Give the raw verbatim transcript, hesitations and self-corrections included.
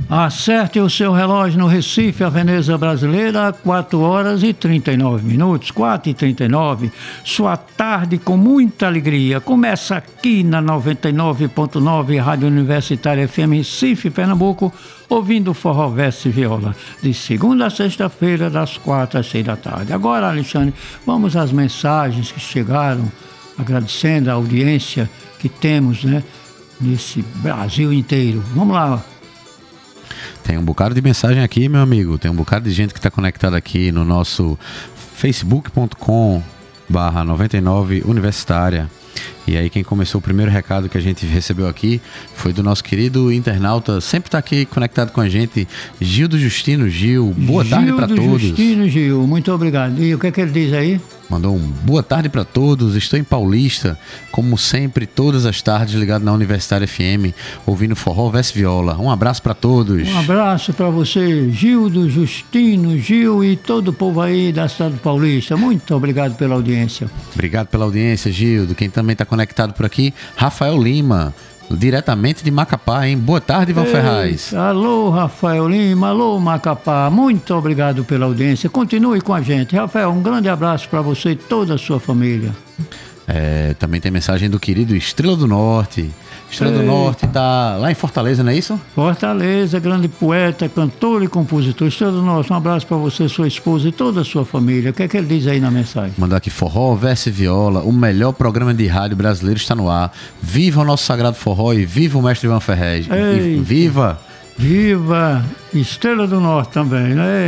Acerte o seu relógio no Recife, a Veneza Brasileira, quatro horas e trinta e nove minutos, quatro e trinta e nove. Sua tarde com muita alegria. Começa aqui na noventa e nove ponto nove, Rádio Universitária F M Recife, Pernambuco, ouvindo Forró Verso e Viola, de segunda a sexta-feira, das quatro às seis da tarde. Agora, Alexandre, vamos às mensagens que chegaram, agradecendo a audiência que temos, né, nesse Brasil inteiro. Vamos lá. Tem um bocado de mensagem aqui, meu amigo. Tem um bocado de gente que está conectada aqui no nosso facebook ponto com barra noventa e nove Universitária. E aí quem começou o primeiro recado que a gente recebeu aqui foi do nosso querido internauta, sempre está aqui conectado com a gente, Gil do Justino. Gil, boa Gil tarde para todos. Gil do Justino, Gil, muito obrigado. E o que é que ele diz aí? Mandou um boa tarde para todos, estou em Paulista, como sempre, todas as tardes ligado na Universitária F M, ouvindo Forró Verso e Viola. Um abraço para todos. Um abraço para você, Gil do Justino, Gil e todo o povo aí da cidade de Paulista. Muito obrigado pela audiência. Obrigado pela audiência, Gildo. Quem também está conectado por aqui, Rafael Lima, diretamente de Macapá, hein? Boa tarde, Val Ferraz. Alô, Rafael Lima, alô, Macapá. Muito obrigado pela audiência. Continue com a gente. Rafael, um grande abraço para você e toda a sua família. É, também tem mensagem do querido Estrela do Norte. Estrela Ei. do Norte está lá em Fortaleza, não é isso? Fortaleza, grande poeta, cantor e compositor. Estrela do Norte, um abraço para você, sua esposa e toda a sua família. O que é que ele diz aí na mensagem? Mandou aqui: Forró Verso e Viola, o melhor programa de rádio brasileiro está no ar. Viva o nosso sagrado forró e viva o mestre Ivan Ferrez. Ei. Viva! Viva Estrela do Norte também, né?